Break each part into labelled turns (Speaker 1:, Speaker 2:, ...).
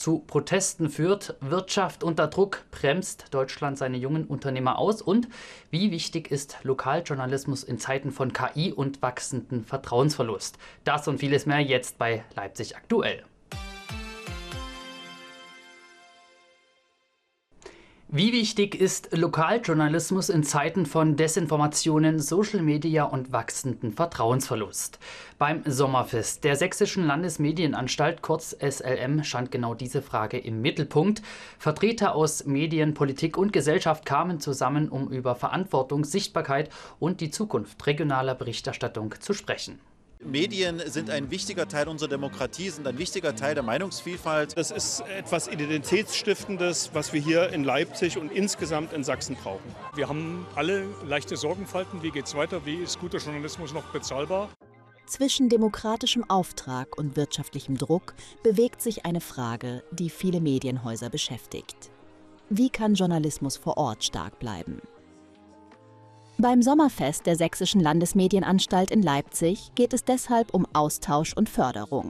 Speaker 1: zu Protesten führt. Wirtschaft unter Druck, bremst Deutschland seine jungen Unternehmer aus? Und wie wichtig ist Lokaljournalismus in Zeiten von KI und wachsendem Vertrauensverlust? Das und vieles mehr jetzt bei Leipzig aktuell. Wie wichtig ist Lokaljournalismus in Zeiten von Desinformationen, Social Media und wachsendem Vertrauensverlust? Beim Sommerfest der Sächsischen Landesmedienanstalt, kurz SLM, stand genau diese Frage im Mittelpunkt. Vertreter aus Medien, Politik und Gesellschaft kamen zusammen, um über Verantwortung, Sichtbarkeit und die Zukunft regionaler Berichterstattung zu sprechen.
Speaker 2: Medien sind ein wichtiger Teil unserer Demokratie, sind ein wichtiger Teil der Meinungsvielfalt.
Speaker 3: Das ist etwas Identitätsstiftendes, was wir hier in Leipzig und insgesamt in Sachsen brauchen.
Speaker 4: Wir haben alle leichte Sorgenfalten. Wie geht es weiter? Wie ist guter Journalismus noch bezahlbar?
Speaker 5: Zwischen demokratischem Auftrag und wirtschaftlichem Druck bewegt sich eine Frage, die viele Medienhäuser beschäftigt. Wie kann Journalismus vor Ort stark bleiben? Beim Sommerfest der Sächsischen Landesmedienanstalt in Leipzig geht es deshalb um Austausch und Förderung.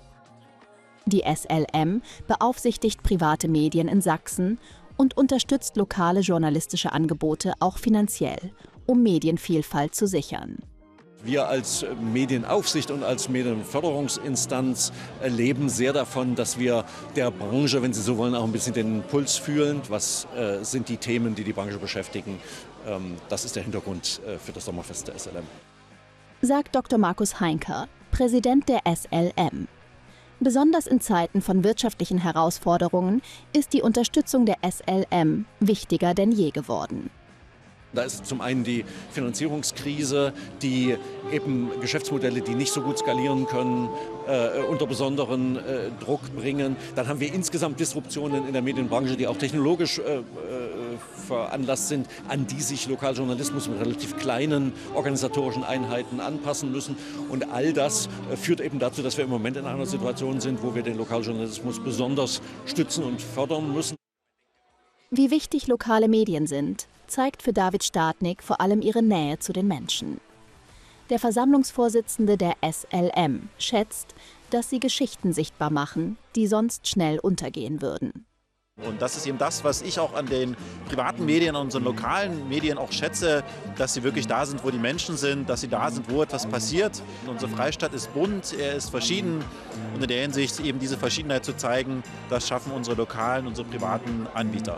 Speaker 5: Die SLM beaufsichtigt private Medien in Sachsen und unterstützt lokale journalistische Angebote auch finanziell, um Medienvielfalt zu sichern.
Speaker 6: Wir als Medienaufsicht und als Medienförderungsinstanz leben sehr davon, dass wir der Branche, wenn Sie so wollen, auch ein bisschen den Puls fühlen. Was sind die Themen, die die Branche beschäftigen? Das ist der Hintergrund für das Sommerfest der SLM.
Speaker 5: Sagt Dr. Markus Heinker, Präsident der SLM. Besonders in Zeiten von wirtschaftlichen Herausforderungen ist die Unterstützung der SLM wichtiger denn je geworden.
Speaker 6: Da ist zum einen die Finanzierungskrise, die eben Geschäftsmodelle, die nicht so gut skalieren können, unter besonderen Druck bringen. Dann haben wir insgesamt Disruptionen in der Medienbranche, die auch technologisch veranlasst sind, an die sich Lokaljournalismus mit relativ kleinen organisatorischen Einheiten anpassen müssen. Und all das führt eben dazu, dass wir im Moment in einer Situation sind, wo wir den Lokaljournalismus besonders stützen und fördern müssen.
Speaker 5: Wie wichtig lokale Medien sind, zeigt für David Stadnik vor allem ihre Nähe zu den Menschen. Der Versammlungsvorsitzende der SLM schätzt, dass sie Geschichten sichtbar machen, die sonst schnell untergehen würden.
Speaker 2: Und das ist eben das, was ich auch an den privaten Medien, an unseren lokalen Medien auch schätze, dass sie wirklich da sind, wo die Menschen sind, dass sie da sind, wo etwas passiert. Unsere Freistaat ist bunt, er ist verschieden und in der Hinsicht eben diese Verschiedenheit zu zeigen, das schaffen unsere lokalen, unsere privaten Anbieter.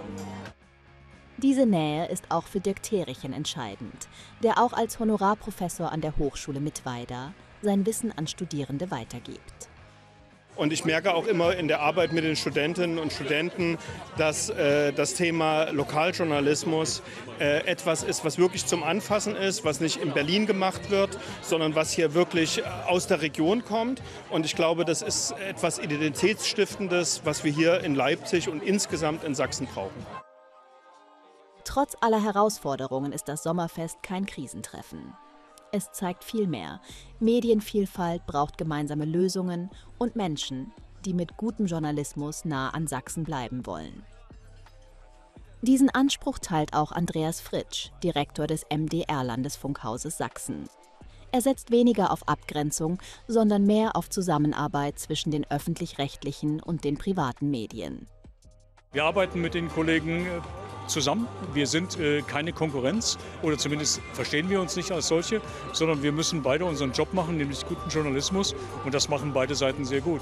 Speaker 5: Diese Nähe ist auch für Dirk Therichen entscheidend, der auch als Honorarprofessor an der Hochschule Mittweida sein Wissen an Studierende weitergibt.
Speaker 3: Und ich merke auch immer in der Arbeit mit den Studentinnen und Studenten, dass das Thema Lokaljournalismus etwas ist, was wirklich zum Anfassen ist, was nicht in Berlin gemacht wird, sondern was hier wirklich aus der Region kommt. Und ich glaube, das ist etwas Identitätsstiftendes, was wir hier in Leipzig und insgesamt in Sachsen brauchen.
Speaker 5: Trotz aller Herausforderungen ist das Sommerfest kein Krisentreffen. Es zeigt vielmehr, Medienvielfalt braucht gemeinsame Lösungen und Menschen, die mit gutem Journalismus nah an Sachsen bleiben wollen. Diesen Anspruch teilt auch Andreas Fritsch, Direktor des MDR-Landesfunkhauses Sachsen. Er setzt weniger auf Abgrenzung, sondern mehr auf Zusammenarbeit zwischen den öffentlich-rechtlichen und den privaten Medien.
Speaker 4: Wir arbeiten mit den Kollegen zusammen. Wir sind keine Konkurrenz oder zumindest verstehen wir uns nicht als solche, sondern wir müssen beide unseren Job machen, nämlich guten Journalismus und das machen beide Seiten sehr gut.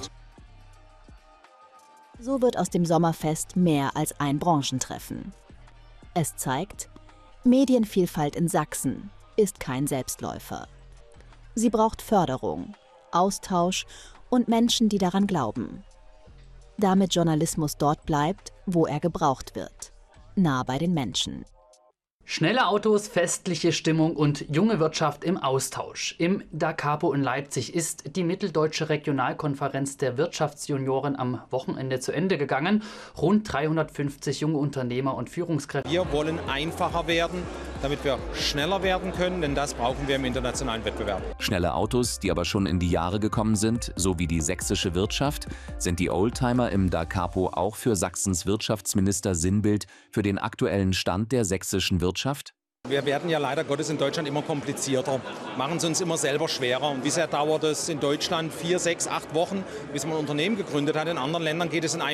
Speaker 5: So wird aus dem Sommerfest mehr als ein Branchentreffen. Es zeigt, Medienvielfalt in Sachsen ist kein Selbstläufer. Sie braucht Förderung, Austausch und Menschen, die daran glauben. Damit Journalismus dort bleibt, wo er gebraucht wird. Nah bei den Menschen.
Speaker 1: Schnelle Autos, festliche Stimmung und junge Wirtschaft im Austausch. Im Da Capo in Leipzig ist die Mitteldeutsche Regionalkonferenz der Wirtschaftsjunioren am Wochenende zu Ende gegangen. Rund 350 junge Unternehmer und Führungskräfte.
Speaker 7: Wir wollen einfacher werden, damit wir schneller werden können, denn das brauchen wir im internationalen Wettbewerb.
Speaker 8: Schnelle Autos, die aber schon in die Jahre gekommen sind, sowie die sächsische Wirtschaft, sind die Oldtimer im Da Capo auch für Sachsens Wirtschaftsminister Sinnbild für den aktuellen Stand der sächsischen Wirtschaft?
Speaker 7: Wir werden ja leider Gottes in Deutschland immer komplizierter, machen es uns immer selber schwerer. Und bisher dauert es in Deutschland 4, 6, 8 Wochen, bis man ein Unternehmen gegründet hat. In anderen Ländern geht es in einem